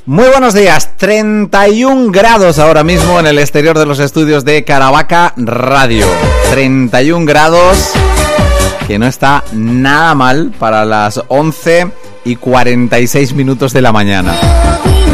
Muy buenos días, 31 grados ahora mismo en el exterior de los estudios de Caravaca Radio. 31 grados, que no está nada mal para las 11:46 de la mañana.